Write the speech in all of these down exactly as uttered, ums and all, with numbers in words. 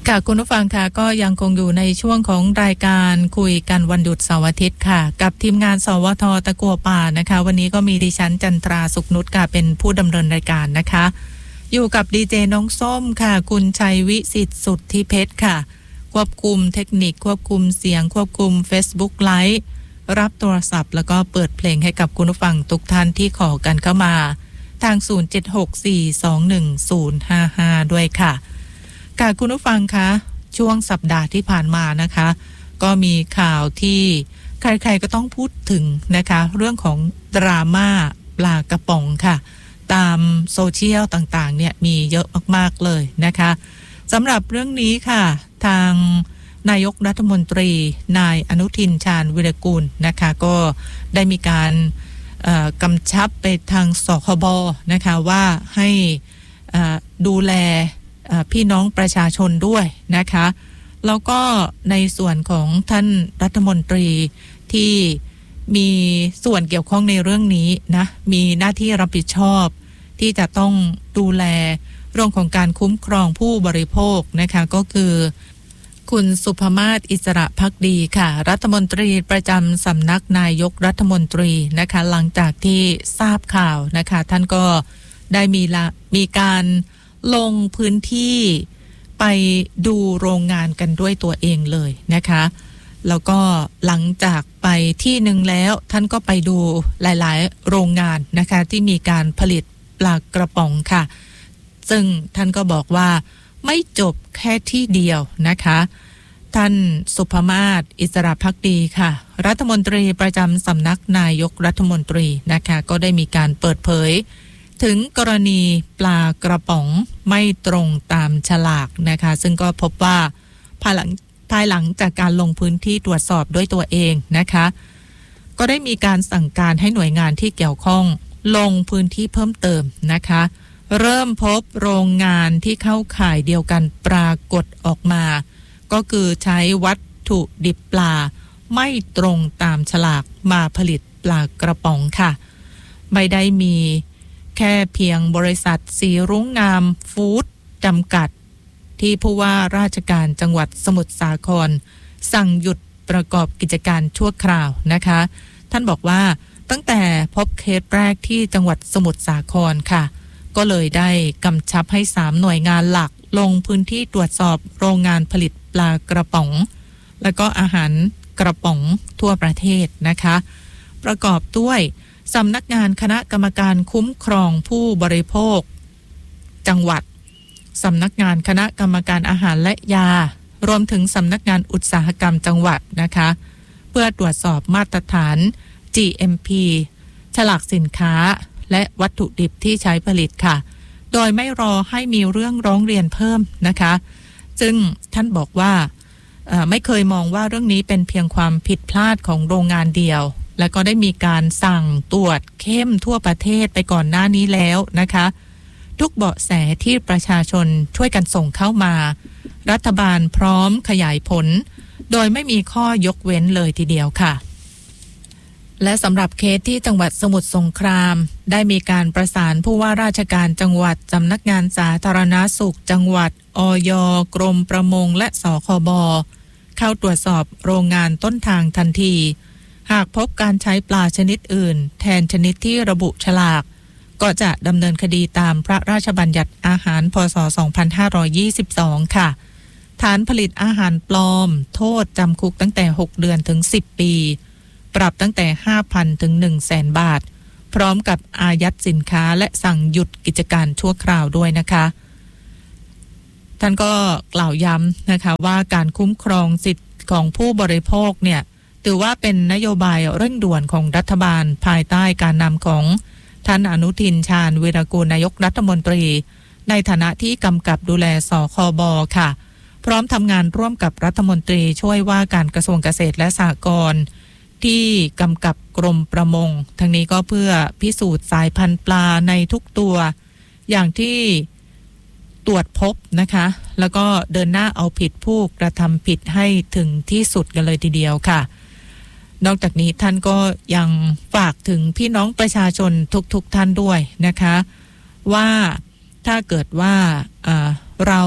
ค่ะคุณผู้ฟังค่ะก็ยังคงอยู่ในช่วงของรายการคุยกันวันหยุดเสาร์อาทิตย์ค่ะกับทีมงานสวทตะกัวป่านะคะวันนี้ก็มีดิฉันจันทราสุขนุชค่ะเป็นผู้ดำเนินรายการนะคะอยู่กับดีเจน้องส้มค่ะคุณชัยวิสิทธิ์สุทธิเพชรค่ะควบคุมเทคนิคควบคุมเสียงควบคุม Facebook ไลฟ์รับโทรศัพท์แล้วก็เปิดเพลงให้กับคุณผู้ฟังทุกท่านที่ขอกันเข้ามาทางศูนย์ เจ็ด หก สี่ สอง หนึ่ง ศูนย์ ห้า ห้าด้วยค่ะค่ะคุณผู้ฟังคะช่วงสัปดาห์ที่ผ่านมานะคะก็มีข่าวที่ใครๆก็ต้องพูดถึงนะคะเรื่องของดราม่าปลากระป๋องค่ะตามโซเชียลต่างๆเนี่ยมีเยอะมากๆเลยนะคะสำหรับเรื่องนี้ค่ะทางนายกรัฐมนตรีนายอนุทินชาญวิรากูลนะคะก็ได้มีการกำชับไปทางสคบนะคะว่าให้ดูแลพี่น้องประชาชนด้วยนะคะแล้วก็ในส่วนของท่านรัฐมนตรีที่มีส่วนเกี่ยวข้องในเรื่องนี้นะมีหน้าที่รับผิดชอบที่จะต้องดูแลเรื่องของการคุ้มครองผู้บริโภคนะคะก็คือคุณสุภมาศอิสระภักดีค่ะรัฐมนตรีประจำสำนักนายกรัฐมนตรีนะคะหลังจากที่ทราบข่าวนะคะท่านก็ได้มีละมีการลงพื้นที่ไปดูโรงงานกันด้วยตัวเองเลยนะคะแล้วก็หลังจากไปที่หนึ่งแล้วท่านก็ไปดูหลายๆโรงงานนะคะที่มีการผลิตปลากระป๋องค่ะซึ่งท่านก็บอกว่าไม่จบแค่ที่เดียวนะคะท่านสุภมาศอิสระภักดีค่ะรัฐมนตรีประจำสำนักนายกรัฐมนตรีนะคะก็ได้มีการเปิดเผยถึงกรณีปลากระป๋องไม่ตรงตามฉลากนะคะซึ่งก็พบว่าภายหลังภายหลังจากการลงพื้นที่ตรวจสอบด้วยตัวเองนะคะก็ได้มีการสั่งการให้หน่วยงานที่เกี่ยวข้องลงพื้นที่เพิ่มเติมนะคะเริ่มพบโรงงานที่เข้าข่ายเดียวกันปรากฏออกมาก็คือใช้วัตถุดิบปลาไม่ตรงตามฉลากมาผลิตปลากระป๋องค่ะไม่ได้มีแค่เพียงบริษัทสีรุ้งงามฟู้ดจำกัดที่ผู้ว่าราชการจังหวัดสมุทรสาครสั่งหยุดประกอบกิจการชั่วคราวนะคะท่านบอกว่าตั้งแต่พบเคสแรกที่จังหวัดสมุทรสาครค่ะก็เลยได้กำชับให้สามหน่วยงานหลักลงพื้นที่ตรวจสอบโรงงานผลิตปลากระป๋องและก็อาหารกระป๋องทั่วประเทศนะคะประกอบด้วยสำนักงานคณะกรรมการคุ้มครองผู้บริโภคจังหวัดสำนักงานคณะกรรมการอาหารและยารวมถึงสำนักงานอุตสาหกรรมจังหวัดนะคะเพื่อตรวจสอบมาตรฐาน จี เอ็ม พี ฉลากสินค้าและวัตถุดิบที่ใช้ผลิตค่ะโดยไม่รอให้มีเรื่องร้องเรียนเพิ่มนะคะซึ่งท่านบอกว่าไม่เคยมองว่าเรื่องนี้เป็นเพียงความผิดพลาดของโรงงานเดียวและก็ได้มีการสั่งตรวจเข้มทั่วประเทศไปก่อนหน้านี้แล้วนะคะทุกเบาะแสที่ประชาชนช่วยกันส่งเข้ามารัฐบาลพร้อมขยายผลโดยไม่มีข้อยกเว้นเลยทีเดียวค่ะและสำหรับเคสที่จังหวัดสมุทรสงครามได้มีการประสานผู้ว่าราชการจังหวัดสำนักงานสาธารณสุขจังหวัดอย.กรมประมงและสคบเข้าตรวจสอบโรงงานต้นทางทันทีหากพบการใช้ปลาชนิดอื่นแทนชนิดที่ระบุฉลากก็จะดำเนินคดีตามพระราชบัญญัติอาหารพ.ศ. สองพันห้าร้อยยี่สิบสองค่ะฐานผลิตอาหารปลอมโทษจำคุกตั้งแต่หกเดือนถึงสิบปีปรับตั้งแต่ ห้าพัน ถึง หนึ่งแสน บาทพร้อมกับอายัดสินค้าและสั่งหยุดกิจการชั่วคราวด้วยนะคะท่านก็กล่าวย้ำนะคะว่าการคุ้มครองสิทธิ์ของผู้บริโภคเนี่ยถือว่าเป็นนโยบายเร่งด่วนของรัฐบาลภายใต้การนำของท่านอนุทินชาญวีรกูลนายกรัฐมนตรีในฐานะที่กำกับดูแลสคบค่ะพร้อมทำงานร่วมกับรัฐมนตรีช่วยว่าการกระทรวงเกษตรและสหกรณ์ที่กำกับกรมประมงทั้งนี้ก็เพื่อพิสูจน์สายพันธุ์ปลาในทุกตัวอย่างที่ตรวจพบนะคะแล้วก็เดินหน้าเอาผิดผู้กระทำผิดให้ถึงที่สุดกันเลยทีเดียวค่ะนอกจากนี้ท่านก็ยังฝากถึงพี่น้องประชาชนทุกๆท่านด้วยนะคะว่าถ้าเกิดว่าเอ่อเราไป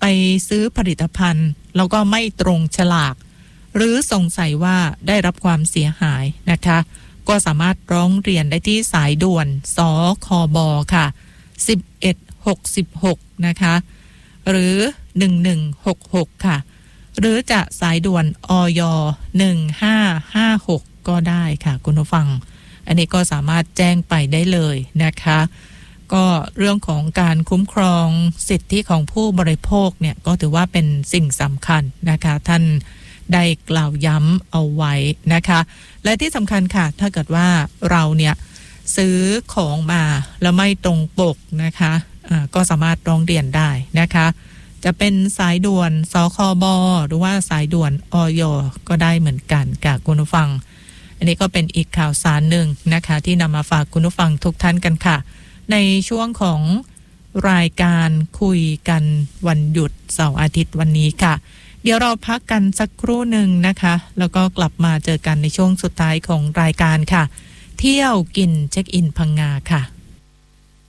ไปซื้อผลิตภัณฑ์แล้วก็ไม่ตรงฉลากหรือสงสัยว่าได้รับความเสียหายนะคะก็สามารถร้องเรียนได้ที่สายด่วนสคบค่ะสิบเอ็ดหกสิบหกนะคะหรือหนึ่งหนึ่งหกหกค่ะหรือจะสายด่วนอย หนึ่งห้าห้าหกก็ได้ค่ะคุณผู้ฟังอันนี้ก็สามารถแจ้งไปได้เลยนะคะก็เรื่องของการคุ้มครองสิทธิของผู้บริโภคเนี่ยก็ถือว่าเป็นสิ่งสำคัญนะคะท่านได้กล่าวย้ำเอาไว้นะคะและที่สำคัญค่ะถ้าเกิดว่าเราเนี่ยซื้อของมาแล้วไม่ตรงปกนะคะะก็สามารถร้องเรียนได้นะคะจะเป็นสายด่วนสคบหรือว่าสายด่วนอย.ก็ได้เหมือนกันกับคุณผู้ฟังอันนี้ก็เป็นอีกข่าวสารหนึ่งนะคะที่นำมาฝากคุณผู้ฟังทุกท่านกันค่ะในช่วงของรายการคุยกันวันหยุดเสาร์อาทิตย์วันนี้ค่ะเดี๋ยวเราพักกันสักครู่หนึ่งนะคะแล้วก็กลับมาเจอกันในช่วงสุดท้ายของรายการค่ะเที่ยวกินเช็คอินพังงาค่ะ